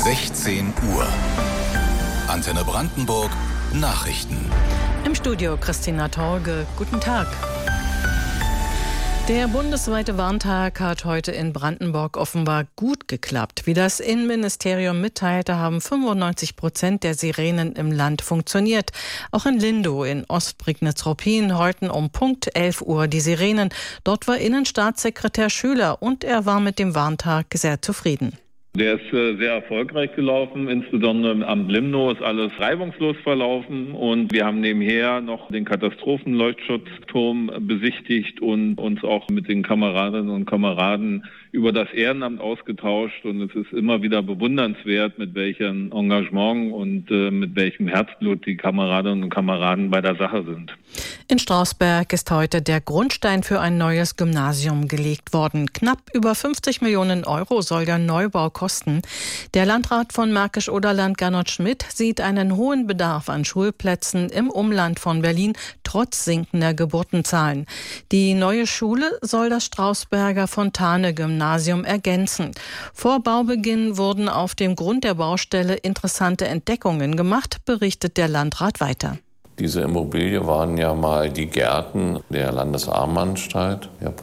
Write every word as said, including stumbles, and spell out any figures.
sechzehn Uhr. Antenne Brandenburg Nachrichten. Im Studio Christina Torge. Guten Tag. Der bundesweite Warntag hat heute in Brandenburg offenbar gut geklappt. Wie das Innenministerium mitteilte, haben fünfundneunzig Prozent der Sirenen im Land funktioniert. Auch in Lindow in Ostprignitz-Ruppin heulten um Punkt elf Uhr die Sirenen. Dort war Innenstaatssekretär Schüler und er war mit dem Warntag sehr zufrieden. Der ist äh, sehr erfolgreich gelaufen, insbesondere im Amt Limnow ist alles reibungslos verlaufen und wir haben nebenher noch den Katastrophenleuchtschutzturm besichtigt und uns auch mit den Kameradinnen und Kameraden über das Ehrenamt ausgetauscht und es ist immer wieder bewundernswert, mit welchem Engagement und äh, mit welchem Herzblut die Kameradinnen und Kameraden bei der Sache sind. In Strausberg ist heute der Grundstein für ein neues Gymnasium gelegt worden. Knapp über fünfzig Millionen Euro soll der Neubau kosten. Der Landrat von Märkisch-Oderland, Gernot Schmidt, sieht einen hohen Bedarf an Schulplätzen im Umland von Berlin, trotz sinkender Geburtenzahlen. Die neue Schule soll das Strausberger Fontane-Gymnasium ergänzen. Vor Baubeginn wurden auf dem Grund der Baustelle interessante Entdeckungen gemacht, berichtet der Landrat weiter. Diese Immobilie waren ja mal die Gärten der Landesarmenanstalt. Ich habe